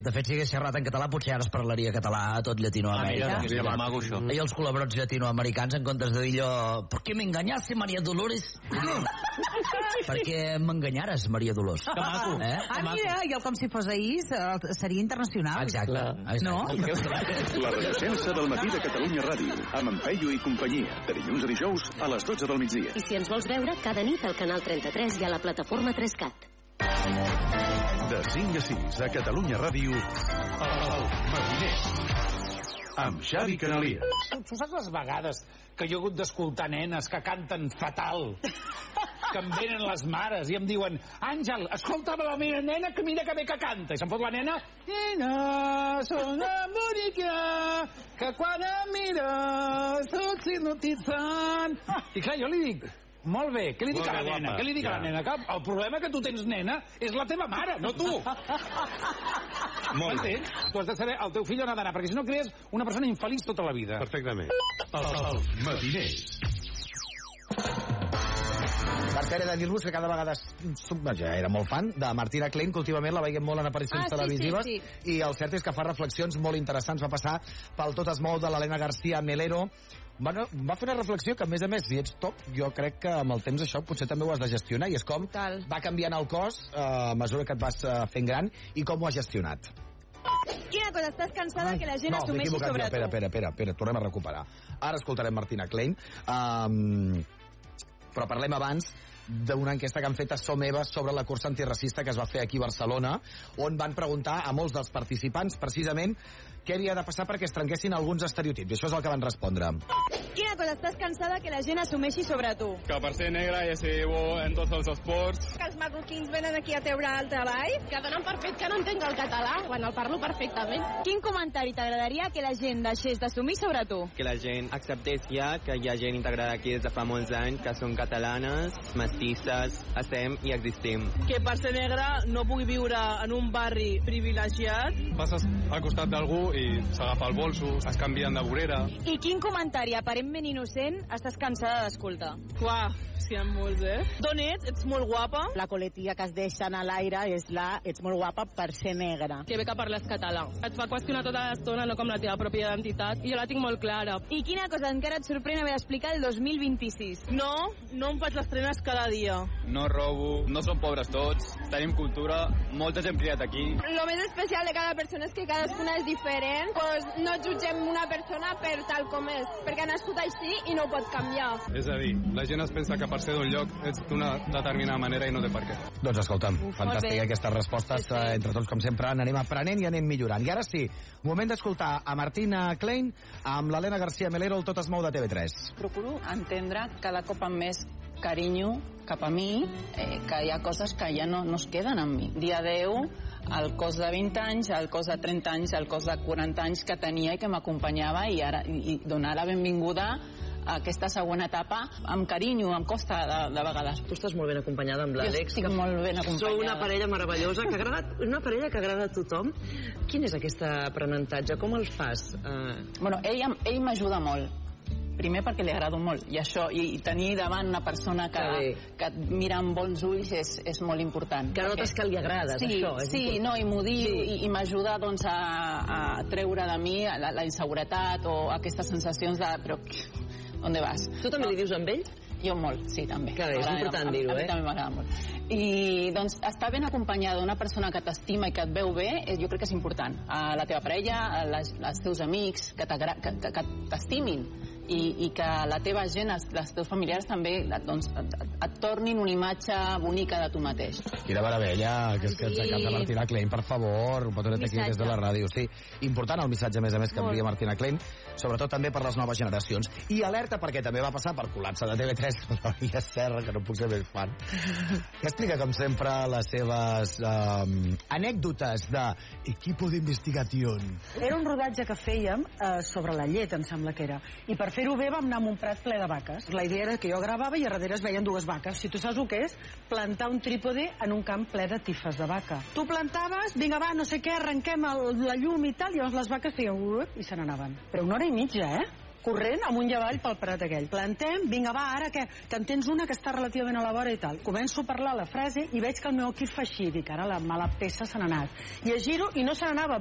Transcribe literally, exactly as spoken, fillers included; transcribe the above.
De fet, si hagués xerrat en català, potser ara es parlaria català a tot Llatinoamèrica. Ah, mira, maco, això. I els col·laborats llatinoamericans, en comptes de dir allò, ¿por qué me engañaste, María Dolores? Per què m'enganyares, Maria Dolors? Que maco. Eh? Ah, mira, i el com si fos ahir seria internacional. Exacte. exacte. No? La Renaixença del matí de Catalunya Ràdio, amb en Peyu i companyia, de dilluns a dijous a les dotze del migdia. I si ens vols veure, cada nit al canal trenta-tres i a la plataforma tres cat. De cinc a sis a Catalunya Ràdio, el Matiner, amb Xavi Canalies. Tu saps les vegades que jo he hagut d'escoltar nenes que canten fatal, que em venen les mares i em diuen, Àngel, escolta'm la meva nena que mira que bé que canta, i se'm fot la nena, nena, soc una bonica que quan em mires soc hipnotitzant. I clar, jo li dic, molt bé, què li dic a la nena? Què li dic a la nena? Que el problema que tu tens, nena, és la teva mare, no tu. M'entens? Tu has de saber el teu fill on ha d'anar, perquè si no crees una persona infeliç tota la vida. Perfectament. El Matiners. Per cert, he de dir-vos que cada vegada ja era molt fan de Martina Klein, que últimament la veiem molt en aparicions ah, sí, televisives, sí, sí. i el cert és que fa reflexions molt interessants. Va passar pel Tot es mou de l'Helena García Melero. Bueno, va fer una reflexió que, a més a més, si ets top, jo crec que amb el temps això potser també ho has de gestionar, i és com Total. va canviant el cos eh, a mesura que et vas eh, fent gran, i com ho has gestionat. Quina cosa, estàs cansada que la gent no, assumeixi sobre jo. tu? Espera, espera, espera, espera, tornem a recuperar. Ara escoltarem Martina Klein, um, però parlem abans d'una enquesta que han fet a Som Eva sobre la cursa antiracista que es va fer aquí a Barcelona, on van preguntar a molts dels participants precisament què havia de passar perquè es trenquessin alguns estereotips, i això és el que van respondre. Quina cosa, estàs cansada que la gent assumeixi sobre tu? Que per ser negre i ser bo en tots els esports. Que els marroquins venen aquí a treure el treball? Que donen per fet que no entenc el català quan el parlo perfectament. Quin comentari t'agradaria que la gent deixés d'assumir sobre tu? Que la gent acceptés ja que hi ha gent integrada aquí des de fa molts anys, que són catalanes, mestisses, estem i existim. Que per ser negre no pugui viure en un barri privilegiat. Passes al costat d'algú i s'agafa el bolso, es canvien de vorera. I quin comentari aparentment innocent estàs cansada d'escoltar? Uah, sí, en molts, eh? D'on ets? Ets molt guapa. La coletilla que es deixen a l'aire és la ets molt guapa per ser negra. Que bé que parles català. Et fa qüestionar tota l'estona, no com la teva pròpia identitat, i jo la tinc molt clara. I quina cosa encara et sorprèn haver d'explicar el dos mil vint-i-sis? No, no em faig les trenes cada dia. No robo, no som pobres tots, tenim cultura, molta gent criat aquí. Lo més especial de cada persona és que cadascuna és diferent, pues no jutgem una persona per tal com és, perquè ha nascut així i no ho pot canviar. És a dir, la gent es pensa que per ser d'un lloc ets d'una determinada manera i no té per què. Doncs escolta'm, fantàstica aquestes respostes, sí, sí. Entre tots, com sempre, n'anem aprenent i anem millorant. I ara sí, moment d'escoltar a Martina Klein amb l'Helena García Melero, el Tot es mou de T V tres. Procuro entendre cada cop amb més carinyo cap a mi, eh, que hi ha coses que ja no, no es queden amb mi. Dia deu, el cos de vint anys, el cos de trenta anys, el cos de quaranta anys que tenia i que m'acompanyava, i ara i, i donar la benvinguda a aquesta segona etapa amb carinyo, em costa de, de vegades. Tu estàs molt ben acompanyada amb l'Àlex. Jo estic molt ben acompanyada. Sou una parella meravellosa, que agrada, una parella que agrada a tothom. Quin és aquest aprenentatge? Com el fas? Uh... Bueno, ell, ell m'ajuda molt. Primer perquè li agrado molt, i això, i tenir davant una persona que, que et mira amb bons ulls és, és molt important. Que notes que li agrades, sí, això. És sí, important. no, i m'ho diu, sí. i, i m'ajuda doncs, a, a treure de mi la, la inseguretat o aquestes sensacions de... Però, on vas? Tu també no? li dius amb ell? Jo molt, sí, també. Que bé, és important dir-ho, eh? A mi també m'agrada molt. I, doncs, estar ben acompanyada d'una persona que t'estima i que et veu bé, jo crec que és important. A la teva parella, a les, als teus amics, que t'estimin. I, i que la teva gent, els, els teus familiars també doncs, et, et tornin una imatge bonica de tu mateix. Quina meravella, que és que ens encanta Martina Klein, per favor, un potonet aquí des de la ràdio. Sí, important el missatge, a més a més, que envia Martina Klein, sobretot també per les noves generacions. I alerta perquè també va passar per col·lapse de T V tres, però hi és cert que no puc ser més fan. Que explica, com sempre, les seves um, anècdotes de equipo d'investigació. Era un rodatge que fèiem eh, sobre la llet, em sembla que era, i per fer-ho bé vam anar a un prat ple de vaques. La idea era que jo gravava i a darrere es veien dues vaques. Si tu saps el que és, plantar un trípode en un camp ple de tifes de vaca. Tu plantaves, vinga va, no sé què, arrenquem el, la llum i tal, i llavors les vaques feien uh, i se n'anaven. Però una hora i mitja, eh? corrent amunt i avall pel prat aquell. Plantem, vinga, va, ara que, que en tens una que està relativament a la vora i tal. Començo a parlar la frase i veig que el meu equip fa així. Dic, ara la mala peça se n'ha anat. I es giro i no se n'anava.